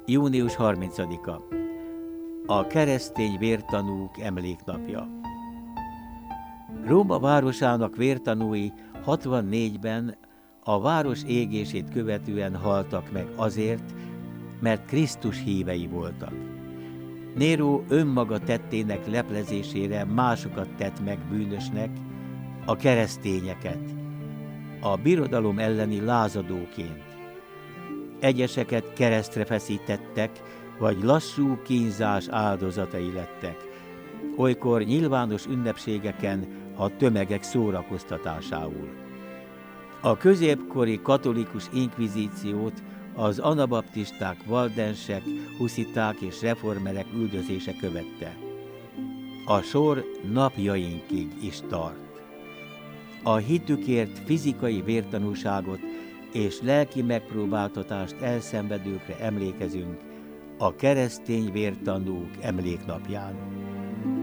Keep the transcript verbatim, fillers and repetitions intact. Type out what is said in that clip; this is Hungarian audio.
június harmincadika. A keresztény vértanúk emléknapja. Róma városának vértanúi hatvannégyben a város égését követően haltak meg azért, mert Krisztus hívei voltak. Néró önmaga tettének leplezésére másokat tett meg bűnösnek, a keresztényeket, a birodalom elleni lázadóként. Egyeseket keresztre feszítettek, vagy lassú kínzás áldozatai lettek, olykor nyilvános ünnepségeken a tömegek szórakoztatásául. A középkori katolikus inkvizíciót az anabaptisták, valdensek, husziták és reformerek üldözése követte. A sor napjainkig is tart. A hitükért fizikai vértanúságot és lelki megpróbáltatást elszenvedőkre emlékezünk a keresztény vértanúk emléknapján.